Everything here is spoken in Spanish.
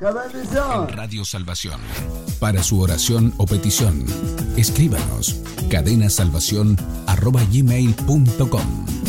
En Radio Salvación. Para su oración o petición, escríbanos cadenasalvacion@gmail.com.